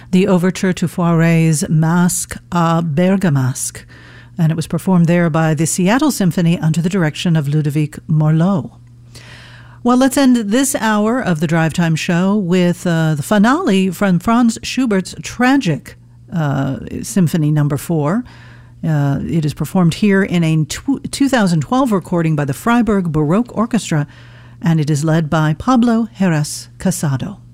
the overture to Fauré's Masque à Bergamasque, and it was performed there by the Seattle Symphony under the direction of Ludovic Morlot. Well, let's end this hour of the Drive Time Show with the finale from Franz Schubert's tragic Symphony No. 4. It is performed here in a 2012 recording by the Freiburg Baroque Orchestra, and it is led by Pablo Heras Casado.